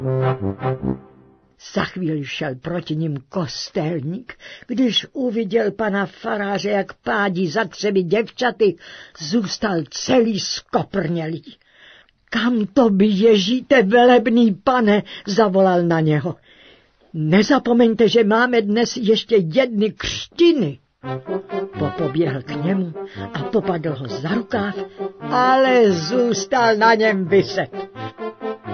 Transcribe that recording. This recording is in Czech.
Za chvíli šel proti nim kostelník, když uviděl pana faráře, jak pádí za 3 děvčaty, zůstal celý skoprnělý. Kam to běžíte, velebný pane, zavolal na něho. Nezapomeňte, že máme dnes ještě 1 křtiny. Popoběhl k němu a popadl ho za rukáv, ale zůstal na něm viset.